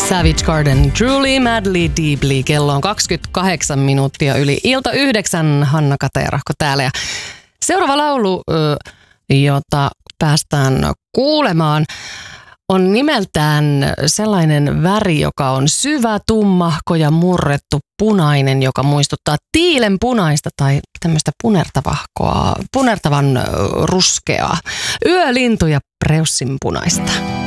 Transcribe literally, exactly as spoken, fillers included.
Savage Garden, Truly, Madly, Deeply. Kello on kaksikymmentäkahdeksan minuuttia yli ilta yhdeksän. Hanna Kateerahko täällä. Ja seuraava laulu, jota päästään kuulemaan, on nimeltään sellainen väri, joka on syvä, tummahko ja murrettu punainen, joka muistuttaa tiilen punaista tai tämmöistä punertavahkoa, punertavan ruskeaa. Yölintu ja preussin punaista.